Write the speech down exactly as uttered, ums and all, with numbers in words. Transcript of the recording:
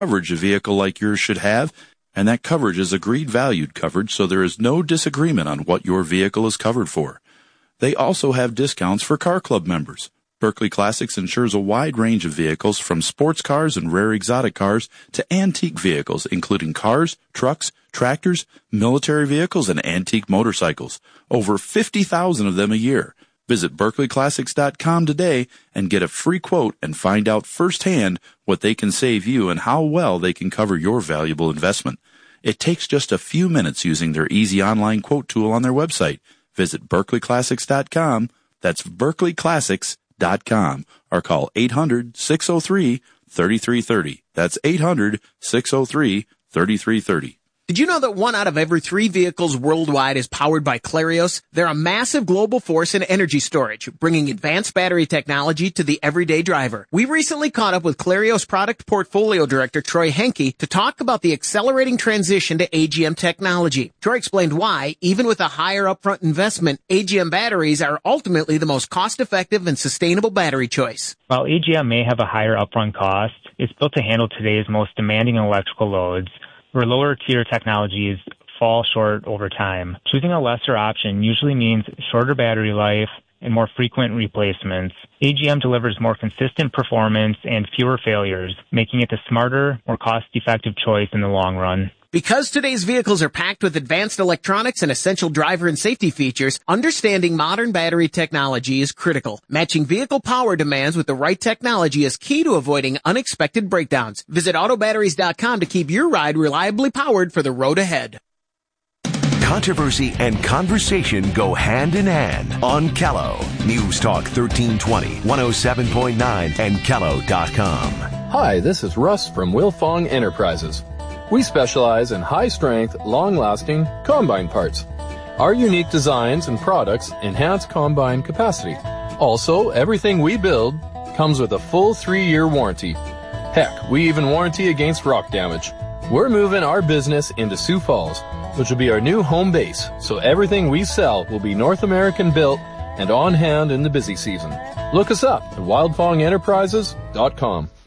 coverage a vehicle like yours should have, and that coverage is agreed valued coverage, so there is no disagreement on what your vehicle is covered for. They also have discounts for Car Club members. Berkeley Classics insures a wide range of vehicles from sports cars and rare exotic cars to antique vehicles, including cars, trucks, tractors, military vehicles, and antique motorcycles. Over fifty thousand of them a year. Visit Berkeley Classics dot com today and get a free quote and find out firsthand what they can save you and how well they can cover your valuable investment. It takes just a few minutes using their easy online quote tool on their website. Visit Berkeley Classics dot com. That's Berkeley Classics dot com, or call eight hundred, six oh three, three three three oh. That's eight hundred, six oh three, three three three oh. Did you know that one out of every three vehicles worldwide is powered by Clarios? They're a massive global force in energy storage, bringing advanced battery technology to the everyday driver. We recently caught up with Clarios Product Portfolio Director Troy Henke to talk about the accelerating transition to A G M technology. Troy explained why, even with a higher upfront investment, A G M batteries are ultimately the most cost-effective and sustainable battery choice. While A G M may have a higher upfront cost, it's built to handle today's most demanding electrical loads, where lower-tier technologies fall short over time. Choosing a lesser option usually means shorter battery life and more frequent replacements. A G M delivers more consistent performance and fewer failures, making it a smarter, more cost-effective choice in the long run. Because today's vehicles are packed with advanced electronics and essential driver and safety features, understanding modern battery technology is critical. Matching vehicle power demands with the right technology is key to avoiding unexpected breakdowns. Visit auto batteries dot com to keep your ride reliably powered for the road ahead. Controversy and conversation go hand in hand on Callow. News Talk thirteen twenty, one oh seven point nine, and callow dot com. Hi, this is Russ from Wilfong Enterprises. We specialize in high-strength, long-lasting combine parts. Our unique designs and products enhance combine capacity. Also, everything we build comes with a full three-year warranty. Heck, we even warranty against rock damage. We're moving our business into Sioux Falls, which will be our new home base, so everything we sell will be North American built and on hand in the busy season. Look us up at wildfong enterprises dot com.